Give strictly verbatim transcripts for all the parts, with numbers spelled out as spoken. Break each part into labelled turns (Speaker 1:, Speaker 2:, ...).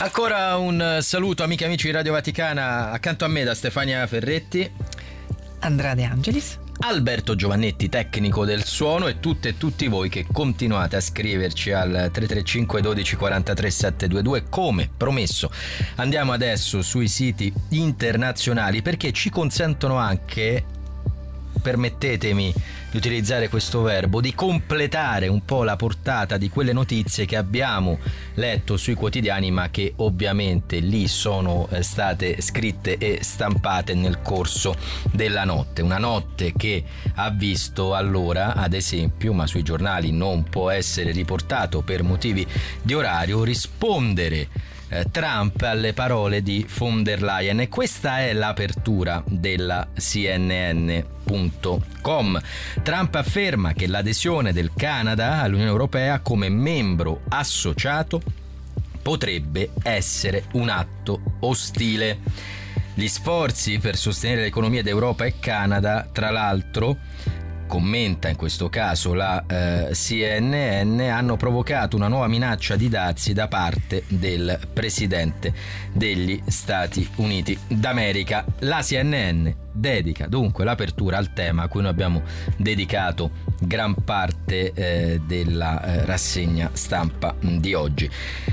Speaker 1: Ancora un saluto amiche e amici di Radio Vaticana, accanto a me da Stefania Ferretti,
Speaker 2: Andrea De Angelis,
Speaker 1: Alberto Giovannetti, tecnico del suono, e tutte e tutti voi che continuate a scriverci al tre tre cinque uno due quattro tre sette due due. Come promesso andiamo adesso sui siti internazionali, perché ci consentono anche, permettetemi di utilizzare questo verbo, di completare un po' la portata di quelle notizie che abbiamo letto sui quotidiani, ma che ovviamente lì sono state scritte e stampate nel corso della notte. Una notte che ha visto allora, ad esempio, ma sui giornali non può essere riportato per motivi di orario, rispondere Trump alle parole di von der Leyen, e questa è l'apertura della C N N punto com. Trump afferma che l'adesione del Canada all'Unione Europea come membro associato potrebbe essere un atto ostile. Gli sforzi per sostenere l'economia d'Europa e Canada, tra l'altro, commenta in questo caso la eh, C N N, hanno provocato una nuova minaccia di dazi da parte del presidente degli Stati Uniti d'America. La C N N dedica dunque l'apertura al tema a cui noi abbiamo dedicato gran parte eh, della eh, rassegna stampa di oggi.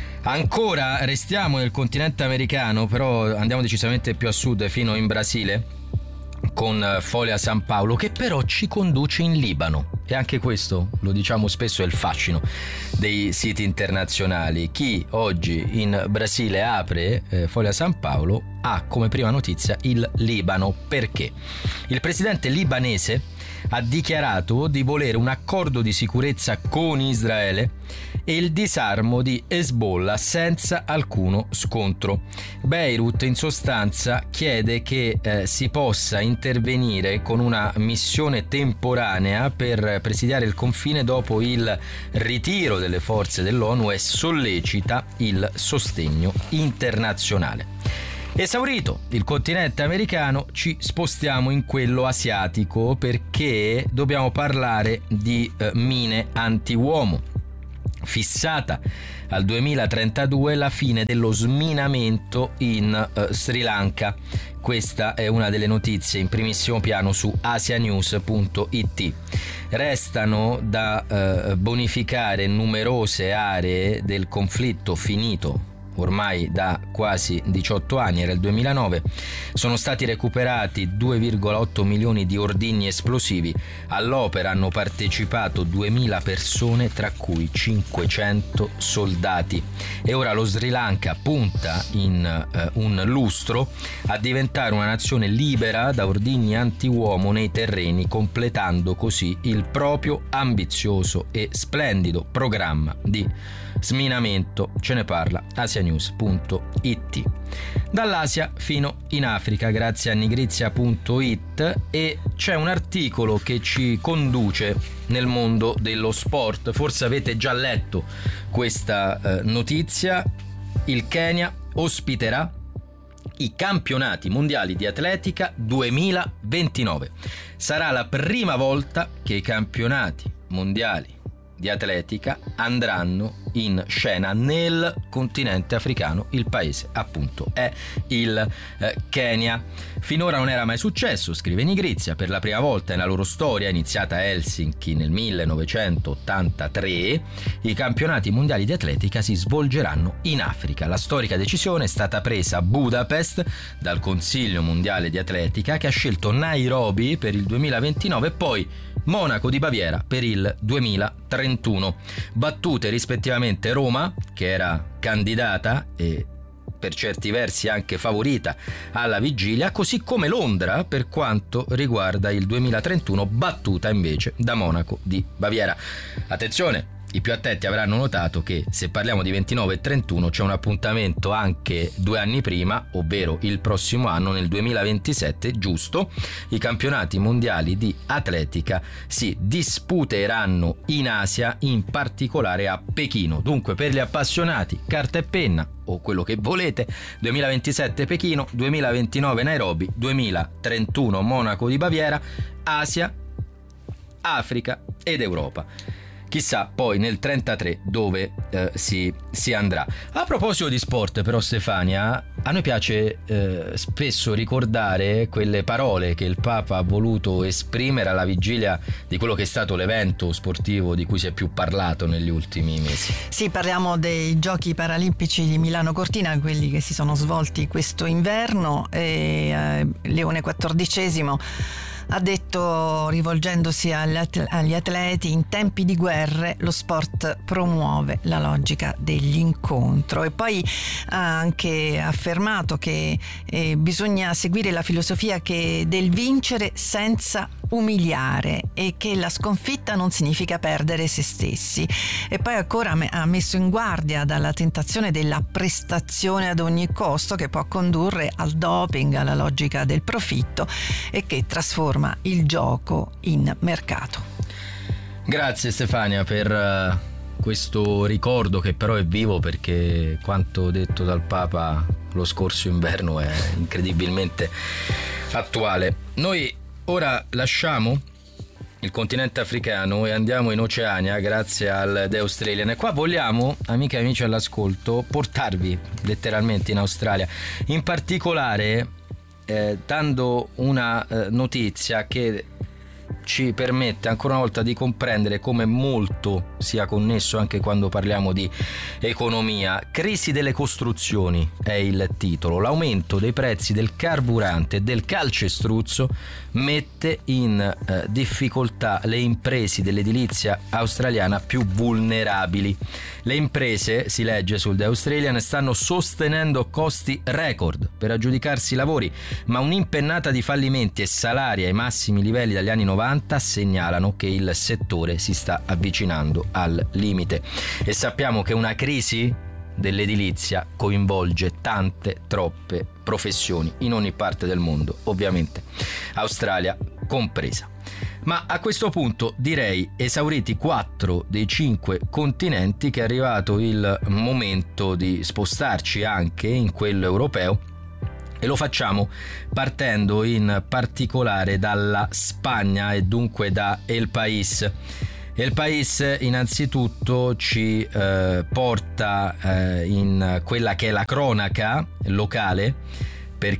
Speaker 1: Ancora restiamo nel continente americano, però andiamo decisamente più a sud, fino in Brasile, con Folia San Paolo, che però ci conduce in Libano. E anche questo, lo diciamo spesso, è il fascino dei siti internazionali. Chi oggi in Brasile apre eh, Folia San Paolo ha come prima notizia il Libano. Perché? Il presidente libanese ha dichiarato di volere un accordo di sicurezza con Israele e il disarmo di Hezbollah senza alcuno scontro. Beirut in sostanza chiede che eh, si possa intervenire con una missione temporanea per presidiare il confine dopo il ritiro delle forze dell'ONU, e sollecita il sostegno internazionale. Esaurito il continente americano, ci spostiamo in quello asiatico, perché dobbiamo parlare di eh, mine anti-uomo. Fissata al duemilatrentadue la fine dello sminamento in uh, Sri Lanka. Questa è una delle notizie in primissimo piano su asia news punto it. Restano da uh, bonificare numerose aree del conflitto finito ormai da quasi diciotto anni, era il duemilanove. Sono stati recuperati due virgola otto milioni di ordigni esplosivi. All'opera hanno partecipato duemila persone, tra cui cinquecento soldati. E ora lo Sri Lanka punta in eh, un lustro a diventare una nazione libera da ordigni anti-uomo nei terreni, completando così il proprio ambizioso e splendido programma di sminamento. Ce ne parla asia news punto it. Dall'Asia fino in Africa, grazie a nigrizia punto it, e c'è un articolo che ci conduce nel mondo dello sport. Forse avete già letto questa eh, notizia. Il Kenya ospiterà i campionati mondiali di atletica duemilaventinove. Sarà la prima volta che i campionati mondiali di atletica andranno in scena nel continente africano. Il paese appunto è il eh, Kenya. Finora non era mai successo, scrive Nigrizia. Per la prima volta nella loro storia, iniziata a Helsinki nel millenovecentottantatré, i campionati mondiali di atletica si svolgeranno in Africa. La storica decisione è stata presa a Budapest dal Consiglio Mondiale di Atletica, che ha scelto Nairobi per il duemilaventinove e poi Monaco di Baviera per il duemilatrentuno. Battute rispettivamente Roma, che era candidata e per certi versi anche favorita alla vigilia, così come Londra per quanto riguarda il duemilatrentuno, battuta invece da Monaco di Baviera. Attenzione, i più attenti avranno notato che se parliamo di ventinove e trentuno c'è un appuntamento anche due anni prima, ovvero il prossimo anno, nel duemilaventisette, giusto? I campionati mondiali di atletica si disputeranno in Asia, in particolare a Pechino. Dunque, per gli appassionati, carta e penna o quello che volete: duemilaventisette Pechino, duemilaventinove Nairobi, duemilatrentuno Monaco di Baviera, Asia, Africa ed Europa. chissà poi nel trentatré dove eh, si, si andrà. A proposito di sport però, Stefania, a noi piace eh, spesso ricordare quelle parole che il Papa ha voluto esprimere alla vigilia di quello che è stato l'evento sportivo di cui si è più parlato negli ultimi mesi.
Speaker 2: Sì, parliamo dei Giochi Paralimpici di Milano Cortina, quelli che si sono svolti questo inverno, e eh, Leone quattordicesimo ha detto, rivolgendosi agli atleti: in tempi di guerre lo sport promuove la logica dell'incontro. E poi ha anche affermato che eh, bisogna seguire la filosofia che del vincere senza umiliare, e che la sconfitta non significa perdere se stessi. E poi ancora ha messo in guardia dalla tentazione della prestazione ad ogni costo, che può condurre al doping, alla logica del profitto, e che trasforma il gioco in mercato.
Speaker 1: Grazie Stefania per uh, questo ricordo, che però è vivo, perché quanto detto dal Papa lo scorso inverno è incredibilmente attuale. Noi ora lasciamo il continente africano e andiamo in Oceania grazie al The Australian, e qua vogliamo, amiche e amici all'ascolto, portarvi letteralmente in Australia, in particolare Eh, dando una eh, notizia che ci permette ancora una volta di comprendere come molto sia connesso anche quando parliamo di economia. Crisi delle costruzioni è il titolo. L'aumento dei prezzi del carburante e del calcestruzzo mette in eh, difficoltà le imprese dell'edilizia australiana più vulnerabili. Le imprese, si legge sul The Australian, stanno sostenendo costi record per aggiudicarsi i lavori, ma un'impennata di fallimenti e salari ai massimi livelli dagli anni novanta segnalano che il settore si sta avvicinando al limite. E sappiamo che una crisi dell'edilizia coinvolge tante, troppe professioni in ogni parte del mondo, ovviamente Australia compresa. Ma a questo punto direi, esauriti quattro dei cinque continenti, che è arrivato il momento di spostarci anche in quello europeo, e lo facciamo partendo in particolare dalla Spagna e dunque da El País. El País innanzitutto ci eh, porta eh, in quella che è la cronaca locale,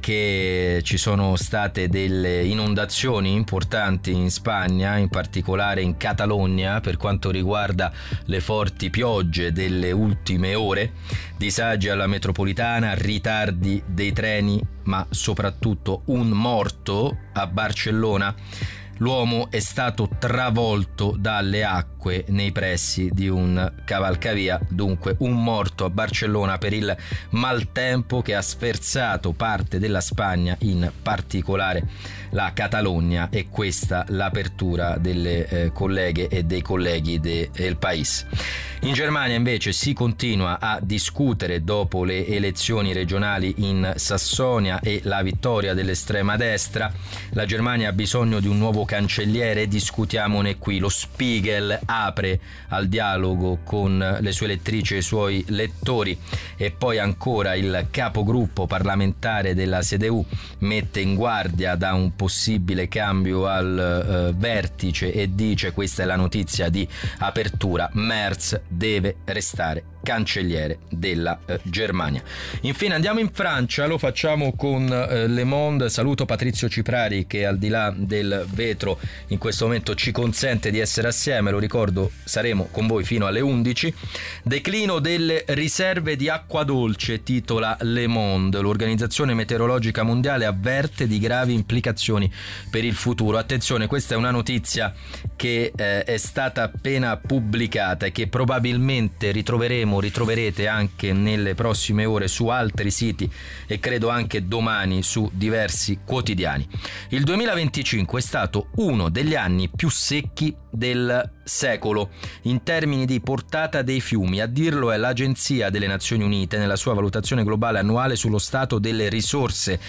Speaker 1: perché ci sono state delle inondazioni importanti in Spagna, in particolare in Catalogna per quanto riguarda le forti piogge delle ultime ore, disagi alla metropolitana, ritardi dei treni, ma soprattutto un morto a Barcellona. L'uomo è stato travolto dalle acque nei pressi di un cavalcavia, dunque un morto a Barcellona per il maltempo che ha sferzato parte della Spagna, in particolare la Catalogna, e questa l'apertura delle eh, colleghe e dei colleghi de El País. In Germania invece si continua a discutere dopo le elezioni regionali in Sassonia e la vittoria dell'estrema destra. La Germania ha bisogno di un nuovo cancelliere, discutiamone qui. Lo Spiegel apre al dialogo con le sue lettrici e i suoi lettori, e poi ancora il capogruppo parlamentare della C D U mette in guardia da un possibile cambio al uh, vertice e dice, questa è la notizia di apertura: Merz deve restare cancelliere della eh, Germania. Infine andiamo in Francia, lo facciamo con eh, Le Monde. Saluto Patrizio Ciprari, che al di là del vetro in questo momento ci consente di essere assieme. Lo ricordo, saremo con voi fino alle undici. Declino delle riserve di acqua dolce, titola Le Monde. L'Organizzazione Meteorologica Mondiale avverte di gravi implicazioni per il futuro. Attenzione, questa è una notizia che eh, è stata appena pubblicata e che probabilmente ritroveremo ritroverete anche nelle prossime ore su altri siti, e credo anche domani su diversi quotidiani. Il duemilaventicinque è stato uno degli anni più secchi del secolo in termini di portata dei fiumi. A dirlo è l'Agenzia delle Nazioni Unite nella sua valutazione globale annuale sullo stato delle risorse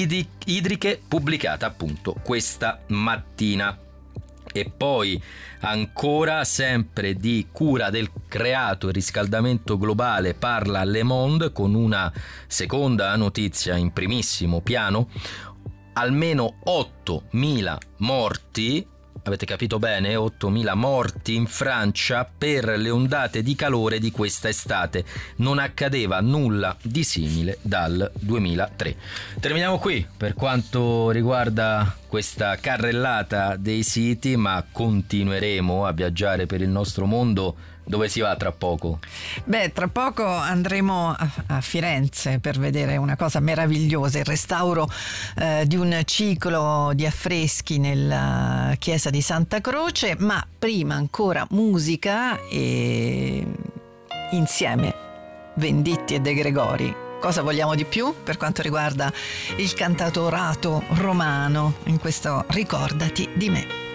Speaker 1: idriche, pubblicata appunto questa mattina. E poi ancora, sempre di cura del creato e riscaldamento globale, parla Le Monde con una seconda notizia in primissimo piano: almeno ottomila morti avete capito bene, ottomila morti in Francia per le ondate di calore di questa estate. Non accadeva nulla di simile dal duemilatré. Terminiamo qui per quanto riguarda questa carrellata dei siti, ma continueremo a viaggiare per il nostro mondo. Dove si va tra poco?
Speaker 2: Beh, tra poco andremo a, a Firenze per vedere una cosa meravigliosa, il restauro eh, di un ciclo di affreschi nella chiesa di Santa Croce, ma prima ancora musica e insieme Venditti e De Gregori. Cosa vogliamo di più per quanto riguarda il cantautorato romano in questo Ricordati di me?